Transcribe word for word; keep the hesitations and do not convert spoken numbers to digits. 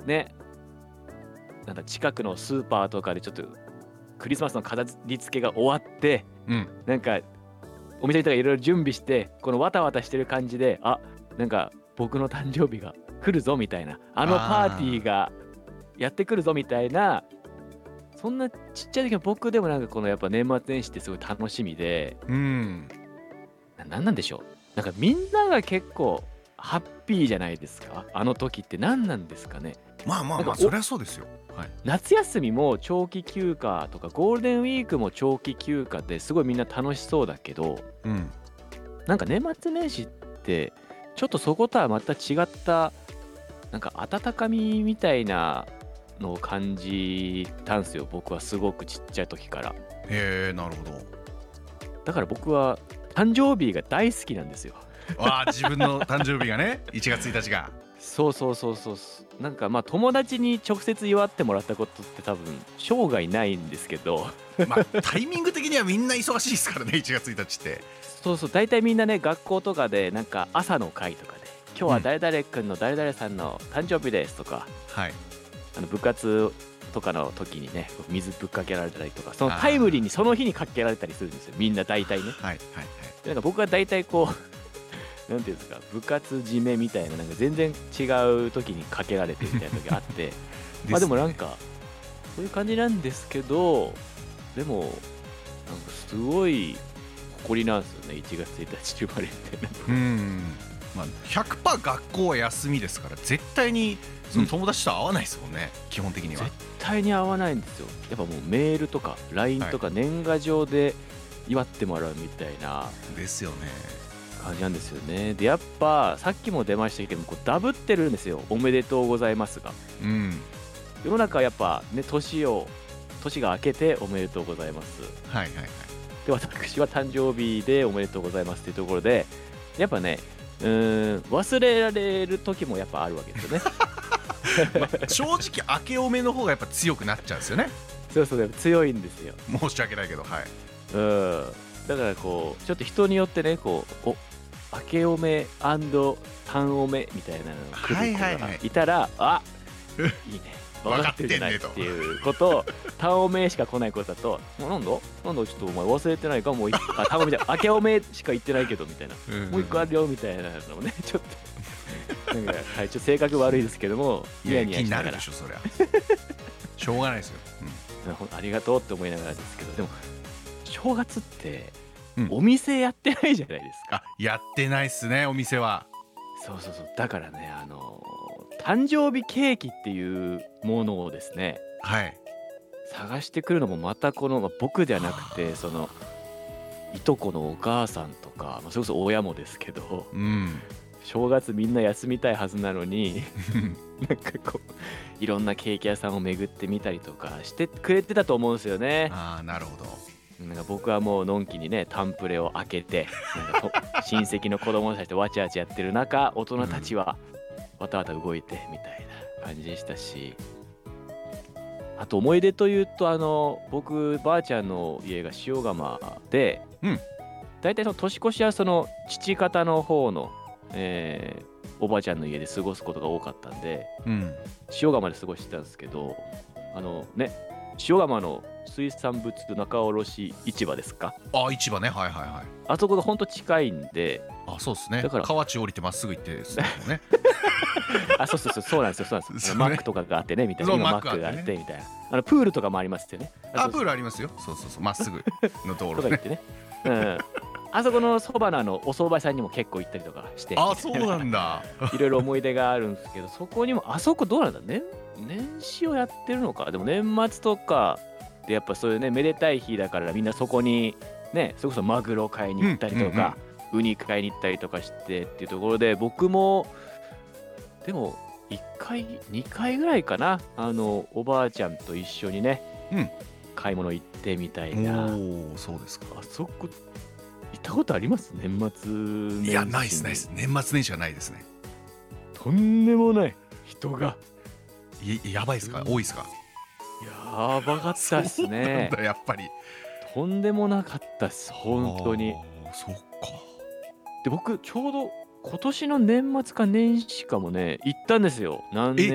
ね、なんだ近くのスーパーとかでちょっとクリスマスの飾り付けが終わって、 うん。 なんかお店の人がいろいろ準備して、このわたわたしてる感じで、あ、なんか僕の誕生日が来るぞみたいな、あのパーティーあがやってくるぞみたいな、そんなちっちゃい時の僕でもなんかこのやっぱ年末年始ってすごい楽しみで、 あ、うん。 ななんなんでしょう。なんかみんなが結構ハッピーじゃないですか。あの時って何なんですかね。 まあまあまあ、 なんかおそりゃそうですよ。はい。 夏休みも長期休暇とかゴールデンウィークも長期休暇ですごいみんな楽しそうだけど、 うん。 なんか年末年始ってちょっとそことはまた違ったなんか温かみみたいなのを感じたんすよ。僕はすごくちっちゃい時から。 へえ、なるほど。 だから僕は誕生日が大好きなんですよ。 ああ、自分の誕生日がね、いちがつついたちが。 そうそうそうそうす。なんかまあ友達に直接祝ってもらったことって多分生涯ないんですけど、 まあ、タイミング的にはみんな忙しいですからね、いちがつついたちって。 そうそう、大体みんなね、学校とかでなんか朝の会とかで、今日はうん。 誰々君の誰々さんの誕生日ですとか、 はい。 あの部活とかの時にね、水ぶっかけられたりとか、そのあタイムリーあ。 にその日にかけられたりするんですよ。みんな大体ね。 はいはいはい。 でなんか僕は大体こう、なんていうんですか、部活締めみたいな、なんか全然違う時にかけられてみたいな時あって、まあでですね。 もなんか、そういう感じなんですけど、でも、なんかすごい誇りなんですよね、いちがつついたち生まれて。 うーん。まあ、ひゃくパーセント学校は休みですから、絶対にそのうん、 友達とは会わないですもんね、基本的には。 絶対に合わないんですよ。やっぱもうメールとか ラインはい。 とか年賀状で祝ってもらうみたいなですよね。 感じなんですよね。で、やっぱさっきも出ましたけども、こうダブってるんですよ。おめでとうございますが。 うん。 世の中はやっぱね、年を年が明けておめでとうございます。 はいはいはい。 で、私は誕生日でおめでとうございますっていうところで、やっぱね、うーん、忘れられる時もやっぱあるわけですよね。 まあ、正直明けおめの方がやっぱ強くなっちゃうんですよね。 そうそう、やっぱ強いんですよ。 申し訳ないけど、はい。 うん。だからこう、ちょっと人によってね、こう、お、明けおめ単おめみたいなのが来はる子がいはいはい。 いたら、あ、いいね。分かってるじゃないっ分かってんねと。 ていうことを、単おめしか来ない子だと、もうなんだなんだちょっとお前忘れてないかもう一あ、単おめじゃん、明けおめしか言ってないけどみたいな。 うんうんうん。 もう一個あるよみたいなのをね、ちょっと、なんか、はい、ちょっと性格悪いですけども、ニヤいやいや、気にニヤしながら、 なるでしょ、そりゃ。しょうがないですよ。 うんほんありがとうって思いながらですけど、でも、正月ってうん。うん。 お店やってないじゃないですか。 あ、やってないっすね、お店は。 そうそうそう。だからね、あの、誕生日ケーキっていうものをですね、 はい。 探してくるのもまたこの、ま、僕ではなくて、その、いとこのお母さんとか、ま、それこそ親もですけど、 うん。 正月みんな休みたいはずなのに、なんかこう、いろんなケーキ屋さんを巡ってみたりとかしてくれてたと思うんですよね。 ああ、なるほど。 なんか僕はもうのんきにね、タンプレを開けて、なんかと親戚の子供たちとわちゃわちゃやってる中、大人たちはわたわた動いてみたいな感じでしたし、あと思い出というと、あの、僕、ばあちゃんの家が塩釜で、 うん。 大体その年越しはその父方の方の、えーおばあちゃんの家で過ごすことが多かったんで、 うん。 塩釜で過ごしてたんですけど、あのね、塩釜の水産物仲卸市場ですか、 あ、市場ね。はいはいはい。 あそこがほんと近いんで、 あ、そうっすね。 だから河内降りてまっすぐ行ってですもんね。 あ、そうそうそう、そうなんですよ、そうなんですよ。 そうね。 マックとかがあってね、みたいな。 そう、 今マッマックあってね。 クがあってみたいな。あのプールとかもありますよね。あ、 あ、 そうそう。 プールありますよ。そうそうそう、まっすぐの道路ね。 とか言ってね。うん。あそこのそばのあのお蕎麦屋さんにも結構行ったりとかして、 あ、 みたいな。 そうなんだ。 いろいろ思い出があるんですけど、そこにもあそこどうなんだ、年年始をやってるのか。でも年末とかでやっぱそういうね、めでたい日だからみんなそこにね、それこそマグロ買いに行ったりとうんうんうん。 か、ウニ買いに行ったりとかしてっていうところで、僕もでもいっかい、にかいぐらいかな、あのおばあちゃんと一緒にね、買い物行ってみたいな。 おお、そうですか。 あそこ行ったことあります？年末年始に。 いや、ないっすないっす。年末年始はないですね。 とんでもない人が。 いやばいっすか？多いっすか？ やばかったっすそうなんね。 だ、やっぱり。 とんでもなかったっす、本当に。 ああ、そっか。 で、僕ちょうど今年の年末か年始かもね、行ったんですよ。何え？ 年